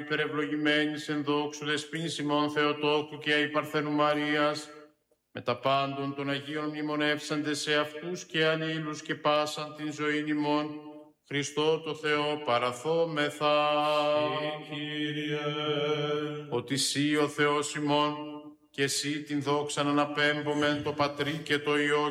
υπερευλογημένης εν δόξου δεσποίνης ημών Θεοτόκου και η Παρθένου Μαρίας, με τα πάντων των Αγίων μνημονεύσαντες σε αυτούς και αλλήλους και πάσαν την ζωήν ημών, Χριστό το Θεό παραθόμεθα. Κύριε, Ότι Συ ο Θεός ημών, και Συ την δόξαν αναπέμπομεν το Πατρί και το Υιό